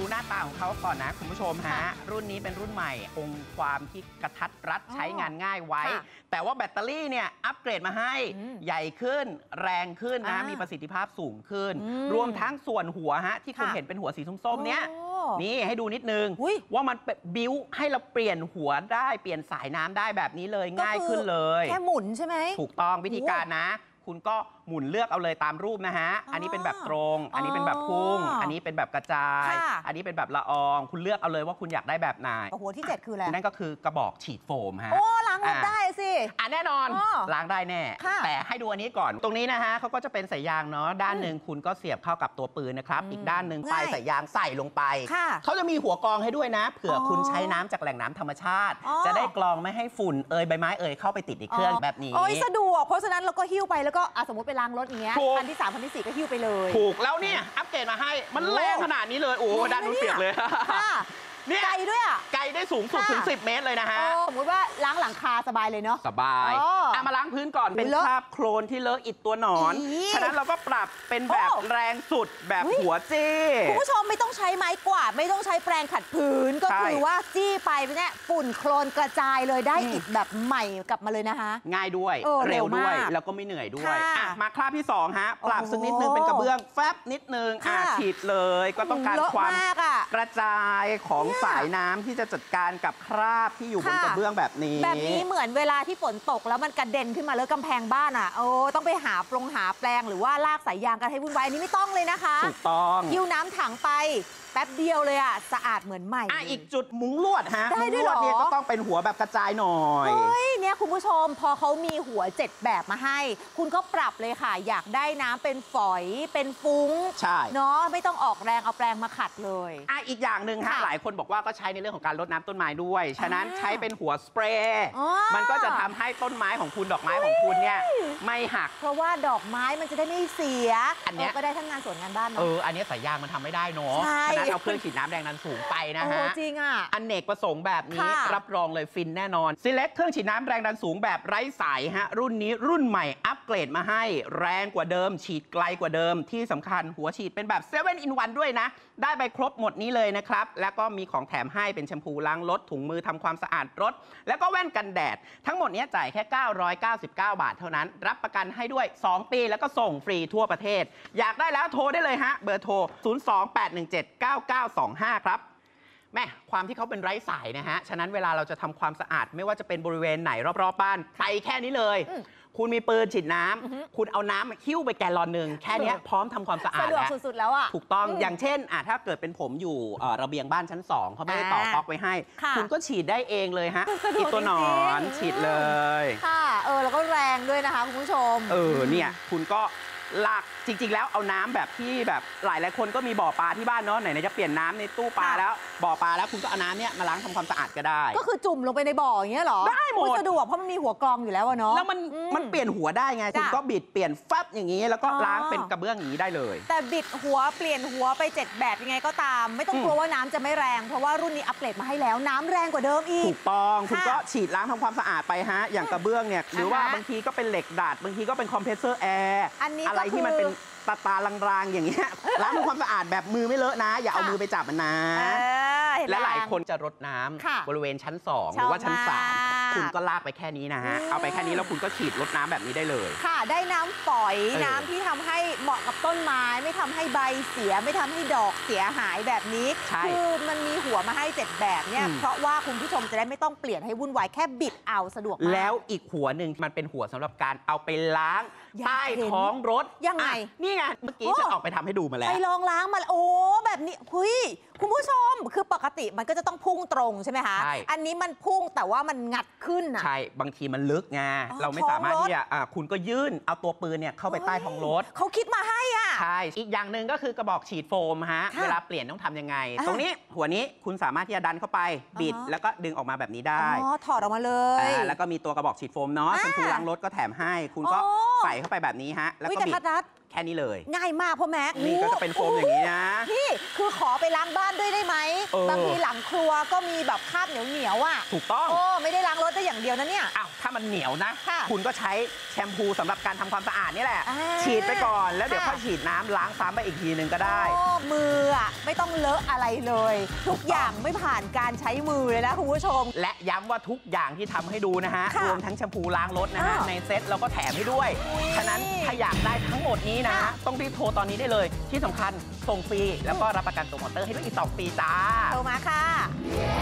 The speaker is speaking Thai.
หน้าตาของเขาก่อนนะคุณผู้ชมฮะรุ่นนี้เป็นรุ่นใหม่คงความที่กระทัดรัดใช้งานง่ายไว้แต่ว่าแบตเตอรี่เนี่ยอัปเกรดมาให้ใหญ่ขึ้นแรงขึ้นนะมีประสิทธิภาพสูงขึ้นรวมทั้งส่วนหัวฮะที่คุณเห็นเป็นหัวสีส้มๆเนี้ยนี่ให้ดูนิดนึงว่ามันบิ้วให้เราเปลี่ยนหัวได้เปลี่ยนสายน้ำได้แบบนี้เลยง่ายขึ้นเลยแค่หมุนใช่ไหมถูกต้องวิธีการนะคุณก็หมุนเลือกเอาเลยตามรูปนะฮะอันนี้เป็นแบบตรงอันนี้เป็นแบบพุ่งอันนี้เป็นแบบกระจายอันนี้เป็นแบบละอองคุณเลือกเอาเลยว่าคุณอยากได้แบบไหนหัวที่7คืออะไรนั่นก็คือกระบอกฉีดโฟมฮะโอ้ล้างรถได้สิแน่นอนล้างได้แน่แต่ให้ดูอันนี้ก่อนตรงนี้นะฮะเขาก็จะเป็นสายยางเนาะด้านหนึ่งคุณก็เสียบเข้ากับตัวปืนนะครับอีกด้านหนึ่งปลายสายยางใส่ลงไปเขาจะมีหัวกรองให้ด้วยนะเผื่อคุณใช้น้ำจากแหล่งน้ำธรรมชาติจะได้กรองไม่ให้ฝุ่นใบไม้เข้าไปติดในเครื่องแบบนี้สะดวกเพราะฉะนั้นเราก็หิ้วไปแล้วก็สมมติไปล้างรถอย่างเงี้ยคันที่3คันที่4ก็หิ้วไปเลยถูกแล้วเนี่ยอัปเกรดมาให้มันแรงขนาดนี้เลยโอ้ด้านนู้นเปียกเลยไกลด้วยไกลได้สูงสุดถึง10 เมตรเลยนะฮะสมมติว่าล้างหลังคาสบายเลยเนาะสบายมาล้างพื้นก่อนเป็นคราบโคลนที่เลอะอิดตัวหนอนฉะนั้นเราก็ปรับเป็นแบบแรงสุดแบบหัวจี้คุณผู้ชมไม่ต้องใช้ไม้กวาดไม่ต้องใช้แปรงขัดพื้นก็คือว่าจี้ไปเนี่ยฝุ่นโคลนกระจายเลยได้อิดแบบใหม่กลับมาเลยนะคะง่ายด้วยเร็วด้วยแล้วก็ไม่เหนื่อยด้วยมาคราบที่2ฮะปรับสักนิดนึงเป็นกระเบื้องแฟบนิดนึงฉีดเลยก็ต้องการความกระจายของสายน้ำที่จะจัดการกับคราบที่อยู่บนกระเบื้องแบบนี้เหมือนเวลาที่ฝนตกแล้วมันกระเด็นขึ้นมาเลยกำแพงบ้านต้องไปหาแปลงหรือว่าลากสายยางกันให้วุ่นวายอันนี้ไม่ต้องเลยนะคะถูกต้องหิ้วน้ำถังไปแป๊บเดียวเลยสะอาดเหมือนใหม่อีกจุดมุ้งลวดฮะมุ้งลวดเนี่ยก็ต้องเป็นหัวแบบกระจายหน่อยเนี่ยคุณผู้ชมพอเขามีหัว7แบบมาให้คุณก็ปรับเลยค่ะอยากได้น้ำเป็นฝอยเป็นฟุ้งใช่เนาะไม่ต้องออกแรงเอาแปรงมาขัดเลยอีกอย่างหนึ่งฮะหลายคนบอกว่าก็ใช้ในเรื่องของการรดน้ำต้นไม้ด้วยฉะนั้นใช้เป็นหัวสเปรย์มันก็จะทำให้ต้นไม้ของคุณดอกไม้ของคุณเนี่ยไม่หักเพราะว่าดอกไม้มันจะได้ไม่เสียอันนี้ก็ได้ทั้งงานสวนงานบ้านเนาะอันนี้สายยางมันทำไม่ได้เนาะฉะนั้นเอาเครื่องฉีดน้ำแรงดันสูงไปนะฮะจริงอเนกประสงค์แบบนี้รับรองเลยฟินแน่นอน Select เครื่องฉีดน้ำแรงดันสูงแบบไร้สายฮะรุ่นนี้รุ่นใหม่อัปเกรดมาให้แรงกว่าเดิมฉีดไกลกว่าเดิมที่สำคัญหัวฉีดเป็นแบบ7 in 1ด้วยนะได้ไปครบหมดนี้เลยนะครับแล้วก็มีของแถมให้เป็นแชมพูล้างรถถุงมือทำความสะอาดรถแล้วก็แว่นกันแดดทั้งหมดนี้จ่ายแค่999 บาทเท่านั้นรับประกันให้ด้วย2 ปีแล้วก็ส่งฟรีทั่วประเทศอยากได้แล้วโทรได้เลยฮะเบอร์โทร 028179925 ครับแม่ความที่เขาเป็นไร้สายนะฮะฉะนั้นเวลาเราจะทำความสะอาดไม่ว่าจะเป็นบริเวณไหนรอบๆบ้านไปแค่นี้เลยคุณมีปืนฉีดน้ำคุณเอาน้ำหิ้วไปแกลลอนหนึ่งแค่นี้พร้อมทำความสะอาดแล้วสุดๆแล้วถูกต้องอย่างเช่นถ้าเกิดเป็นผมอยู่ระเบียงบ้านชั้น2เขาไม่ได้ต่อก๊อกไว้ให้คุณก็ฉีดได้เองเลยฮะอีตัวหนอนฉีดเลยค่ะแล้วก็แรงด้วยนะคะคุณผู้ชมเนี่ยคุณก็หลักจริงๆแล้วเอาน้ำแบบที่แบบหลายคนก็มีบ่อปลาที่บ้านเนาะไหนจะเปลี่ยนน้ำในตู้ปลาแล้วบ่อปลาแล้วคุณก็เอาน้ำเนี่ยมาล้างทำความสะอาดก็ได้ก็คือจุ่มลงไปในบ่ออย่างเงี้ยหรอได้หมดสะดวกเพราะมันมีหัวกรองอยู่แล้วเนาะแล้วมันเปลี่ยนหัวได้ไงคุณก็บิดเปลี่ยนฟับอย่างนี้แล้วก็ล้างเป็นกระเบื้องอย่างนี้ได้เลยแต่บิดหัวเปลี่ยนหัวไป7แบบยังไงก็ตามไม่ต้องกลัวว่าน้ำจะไม่แรงเพราะว่ารุ่นนี้อัปเกรดมาให้แล้วน้ำแรงกว่าเดิมอีกถูกต้องคุณก็ฉีดล้างทำความสะอาดไปฮะอย่างกระเบื้องเนี่ยหรือว่าบางทีก็เป็นเหล็กดัดบางทีก็เป็นคอมเพรสเซอร์แอร์อะไรที่มันเป็นตาลางๆอย่างเงี้ยล้างทำความสะอาดแบบมือไม่เลอะนะอย่าเอามือไปจับมันนะและหลายคนจะรดน้ำบริเวณชั้น2หรือว่าชั้น3คุณก็ลากไปแค่นี้นะฮะเอาไปแค่นี้แล้วคุณก็ฉีดรดน้ำแบบนี้ได้เลยค่ะได้น้ำฝอยน้ำที่ทำให้เหมาะกับต้นไม้ไม่ทำให้ใบเสียไม่ทำให้ดอกเสียหายแบบนี้คือมันมีหัวมาให้7แบบเนี่ยเพราะว่าคุณผู้ชมจะได้ไม่ต้องเปลี่ยนให้วุ่นวายแค่บิดเอาสะดวกแล้วอีกหัวหนึ่งมันเป็นหัวสำหรับการเอาไปล้างใต้ท้องรถยังไงนี่ไงเมื่อกี้ฉันออกไปทำให้ดูมาแล้วไปลองล้างมาแบบนี้คุณผู้ชมคือปกติมันก็จะต้องพุ่งตรงใช่ไหมคะอันนี้มันพุ่งแต่ว่ามันงัดขึ้นใช่บางทีมันลึกไงเราไม่สามารถที่จะคุณก็ยื่นเอาตัวปืนเนี่ยเข้าไปใต้ท้องรถเขาคิดมาให้ใช่อีกอย่างหนึ่งก็คือกระบอกฉีดโฟมฮะเวลาเปลี่ยนต้องทำยังไงตรงนี้หัวนี้คุณสามารถที่จะดันเข้าไปบิดแล้วก็ดึงออกมาแบบนี้ได้ถอดออกมาเลยแล้วก็มีตัวกระบอกฉีดโฟมเนาะแชมพูล้างรถก็แถมให้คุณก็ใส่เข้าไปแบบนี้ฮะแล้วก็บิดแค่นี้เลยง่ายมากพ่อแม็กนี่ก็จะเป็นโฟมอย่างนี้นะนี่คือขอไปล้างบ้านด้วยได้ไหมบางทีหลังครัวก็มีแบบคราบเหนียวอ่ะถูกต้องไม่ได้ล้างรถได้อย่างเดียวนะเนี่ยอ้าวถ้ามันเหนียวนะคุณก็ใช้แชมพูสำหรับการทำความสะอาดนี่แหละฉีดไปก่อนแล้วเดี๋ยวค่อยฉีดน้ำล้างซ้ำไปอีกทีนึงก็ได้มือไม่ต้องเลอะอะไรเลยทุกอย่างไม่ผ่านการใช้มือเลยนะคุณผู้ชมและย้ำว่าทุกอย่างที่ทำให้ดูนะฮะรวมทั้งแชมพูล้างรถนะฮะในเซ็ตเราก็แถมให้ด้วยฉะนั้นถ้าอยากได้ทั้งหมดนี้นะต้องรีบโทรตอนนี้ได้เลยที่สำคัญส่งฟรีแล้วก็รับประกันตัวมอเตอร์ให้ด้วยอีก2 ปีจ้าโทรมาค่ะ